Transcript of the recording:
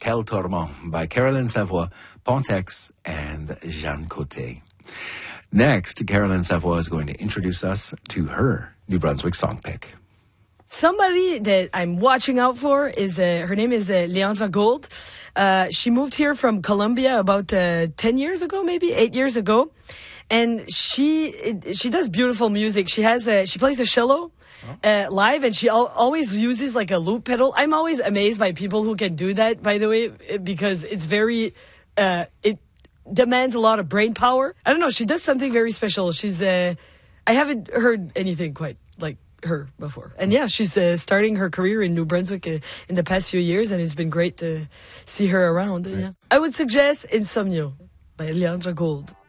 Quel Tourment by Caroline Savoie, Pontex, and Jeanne Côté. Next, Caroline Savoie is going to introduce us to her New Brunswick song pick. Somebody that I'm watching out for is, her name is Leandra Gould. She moved here from Colombia about 10 years ago, maybe 8 years ago. And she does beautiful music. She plays the cello live, and she always uses like a loop pedal. I'm always amazed by people who can do that, by the way, because it's very, it demands a lot of brain power. I don't know. She does something very special. I haven't heard anything quite like her before. And yeah, she's starting her career in New Brunswick in the past few years, and it's been great to see her around. Yeah. I would suggest Insomnio by Leandra Gould.